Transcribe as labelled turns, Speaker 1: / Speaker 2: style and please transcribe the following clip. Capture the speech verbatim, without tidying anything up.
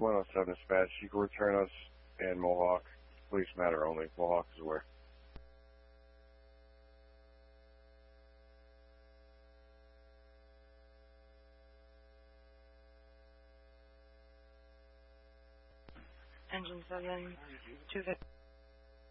Speaker 1: one oh seven dispatch. You can return us in Mohawk. Police matter only. Mohawk is aware.
Speaker 2: Engine seven, two fifty.